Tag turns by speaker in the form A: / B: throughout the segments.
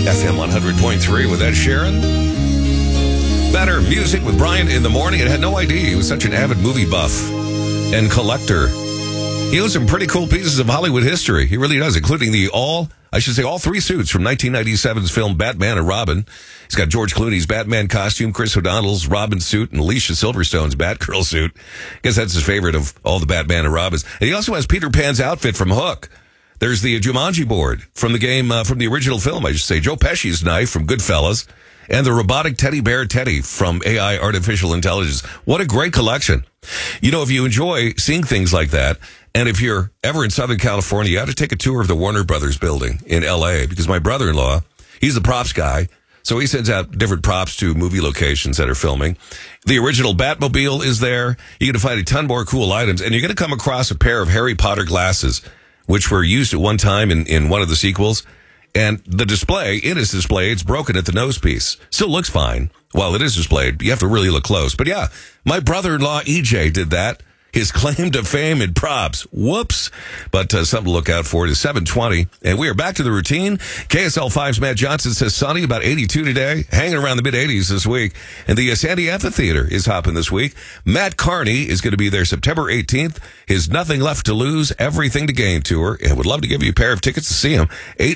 A: FM 100.3 with Ed Sheeran. Better music with Brian in the morning. I had no idea he was such an avid movie buff and collector. He owns some pretty cool pieces of Hollywood history. He really does, including all three suits from 1997's film Batman and Robin. He's got George Clooney's Batman costume, Chris O'Donnell's Robin suit, and Alicia Silverstone's Batgirl suit. I guess that's his favorite of all the Batman and Robins. And he also has Peter Pan's outfit from Hook. There's the Jumanji board from the game, from the original film, I should say. Joe Pesci's knife from Goodfellas. And the robotic teddy bear Teddy from AI Artificial Intelligence. What a great collection. You know, if you enjoy seeing things like that, and if you're ever in Southern California, you ought to take a tour of the Warner Brothers building in L.A., because my brother-in-law, he's the props guy, so he sends out different props to movie locations that are filming. The original Batmobile is there. You're going to find a ton more cool items, and you're going to come across a pair of Harry Potter glasses, which were used at one time in one of the sequels. And the display, it's broken at the nose piece. Still looks fine while it is displayed. You have to really look close. But yeah, my brother-in-law, EJ, did that. His claim to fame in props. Whoops. But something to look out for. It is 7:20. And we are back to the routine. KSL 5's Matt Johnson says sunny, about 82 today. Hanging around the mid-80s this week. And the Sandy Amphitheater is hopping this week. Matt Carney is going to be there September 18th. His Nothing Left to Lose, Everything to Gain tour. And would love to give you a pair of tickets to see him.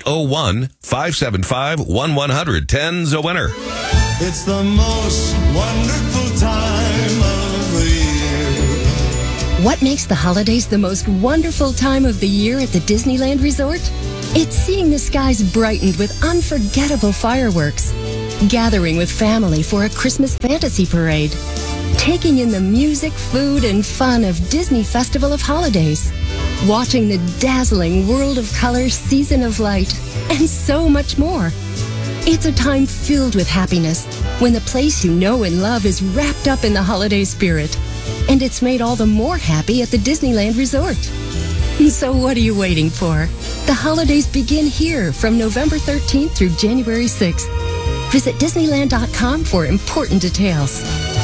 A: 801-575-1100. 10's a winner.
B: It's the most wonderful time of the year.
C: What makes the holidays the most wonderful time of the year at the Disneyland Resort? It's seeing the skies brightened with unforgettable fireworks, gathering with family for a Christmas fantasy parade, taking in the music, food, and fun of Disney Festival of Holidays, watching the dazzling World of Color Season of Light, and so much more. It's a time filled with happiness when the place you know and love is wrapped up in the holiday spirit. And it's made all the more happy at the Disneyland Resort. So what are you waiting for? The holidays begin here from November 13th through January 6th. Visit Disneyland.com for important details.